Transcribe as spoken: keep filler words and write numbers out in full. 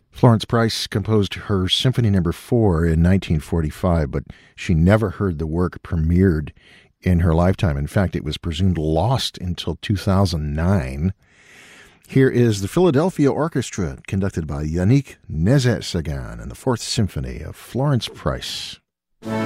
Florence Price composed her Symphony Number Four in nineteen forty-five, but she never heard the work premiered in her lifetime. In fact, it was presumed lost until two thousand nine. Here is the Philadelphia Orchestra, conducted by Yannick Nézet-Séguin, and the Fourth Symphony of Florence Price.